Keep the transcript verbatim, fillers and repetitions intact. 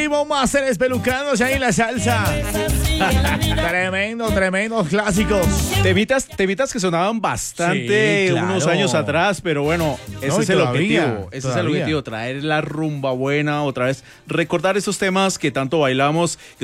Gimo Master espelucándose ahí en la salsa. Tremendo, tremendos clásicos. Temitas, temitas que sonaban bastante Sí, claro. unos años atrás, pero bueno, ese No, y es el todavía, objetivo. Ese es el todavía. objetivo, traer la rumba buena otra vez, recordar esos temas que tanto bailamos. Que